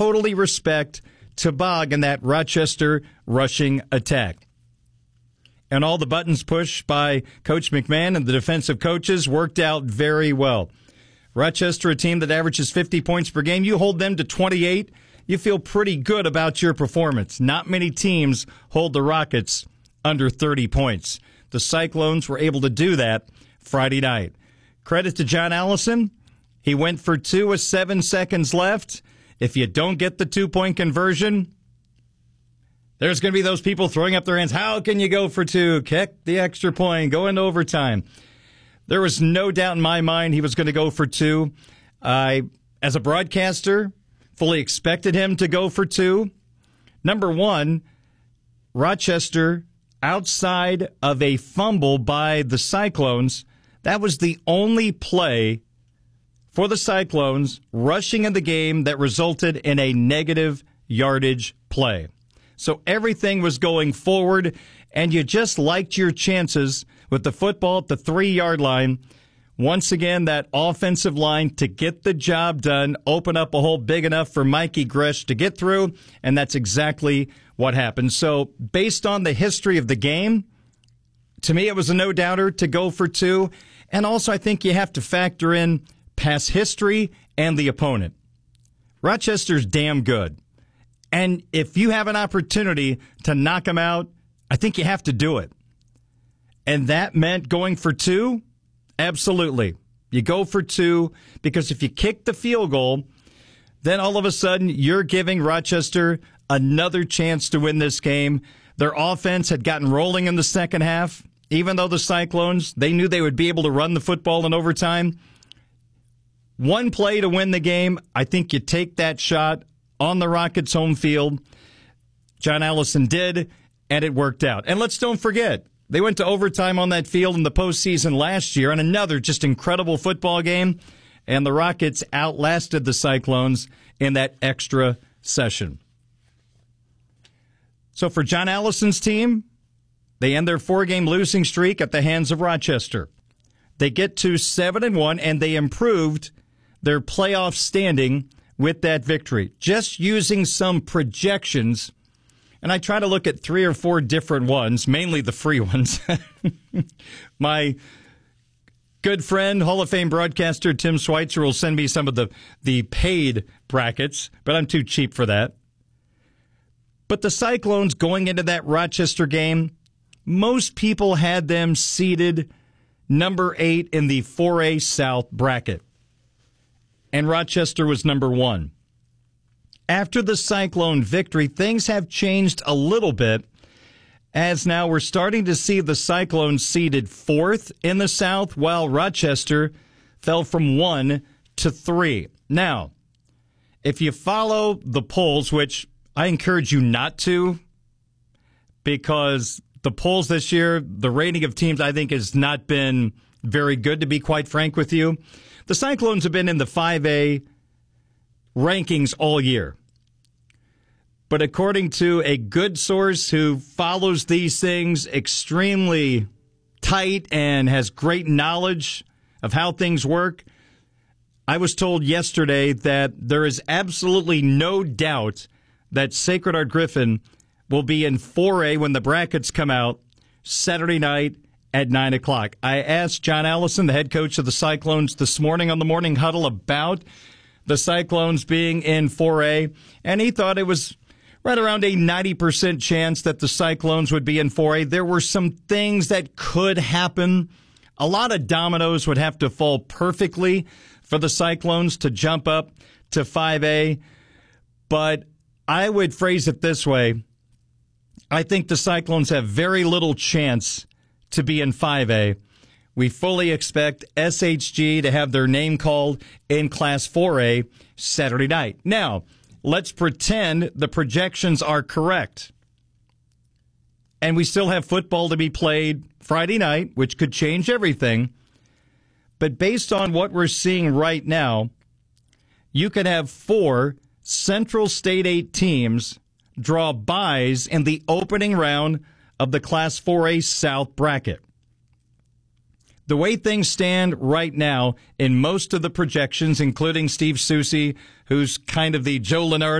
totally respect Tobog and that Rochester rushing attack. And all the buttons pushed by Coach McMahon and the defensive coaches worked out very well. Rochester, a team that averages 50 points per game, you hold them to 28, you feel pretty good about your performance. Not many teams hold the Rockets under 30 points. The Cyclones were able to do that Friday night. Credit to John Allison. He went for two with 7 seconds left. If you don't get the two-point conversion, there's going to be those people throwing up their hands. How can you go for two? Kick the extra point, go into overtime. There was no doubt in my mind he was going to go for two. I, as a broadcaster, fully expected him to go for two. Number one, Rochester, outside of a fumble by the Cyclones, that was the only play for the Cyclones rushing in the game that resulted in a negative yardage play. So everything was going forward, and you just liked your chances with the football at the 3-yard line. Once again, that offensive line to get the job done, open up a hole big enough for Mikey Gresh to get through, and that's exactly what happened. So based on the history of the game, to me it was a no-doubter to go for two. And also I think you have to factor in past history and the opponent. Rochester's damn good. And if you have an opportunity to knock them out, I think you have to do it. And that meant going for two? Absolutely. You go for two because if you kick the field goal, then all of a sudden you're giving Rochester another chance to win this game. Their offense had gotten rolling in the second half. Even though the Cyclones, they knew they would be able to run the football in overtime. One play to win the game. I think you take that shot on the Rockets' home field. John Allison did, and it worked out. And let's don't forget, they went to overtime on that field in the postseason last year on another just incredible football game, and the Rockets outlasted the Cyclones in that extra session. So for John Allison's team, they end their 4-game losing streak at the hands of Rochester. They get to 7-1, and they improved their playoff standing with that victory. Just using some projections, and I try to look at 3 or 4 different ones, mainly the free ones. My good friend, Hall of Fame broadcaster Tim Schweitzer will send me some of the paid brackets, but I'm too cheap for that. But the Cyclones going into that Rochester game, most people had them seated number 8 in the 4A South bracket. And Rochester was number 1. After the Cyclone victory, things have changed a little bit, as now we're starting to see the Cyclones seated 4th in the South, while Rochester fell from 1 to 3. Now, if you follow the polls, which I encourage you not to, because the polls this year, the rating of teams, I think, has not been very good, to be quite frank with you. The Cyclones have been in the 5A rankings all year. But according to a good source who follows these things extremely tight and has great knowledge of how things work, I was told yesterday that there is absolutely no doubt that Sacred Heart Griffin will be in 4A when the brackets come out Saturday night at 9 o'clock. I asked John Allison, the head coach of the Cyclones, this morning on the Morning Huddle about the Cyclones being in 4A, and he thought it was right around a 90% chance that the Cyclones would be in 4A. There were some things that could happen. A lot of dominoes would have to fall perfectly for the Cyclones to jump up to 5A, but I would phrase it this way. I think the Cyclones have very little chance to be in 5A. We fully expect SHG to have their name called in Class 4A Saturday night. Now, let's pretend the projections are correct. And we still have football to be played Friday night, which could change everything. But based on what we're seeing right now, you could have 4 Central State 8 teams draw byes in the opening round of the Class 4A South bracket. The way things stand right now in most of the projections, including Steve Soucy, who's kind of the Joe Lenard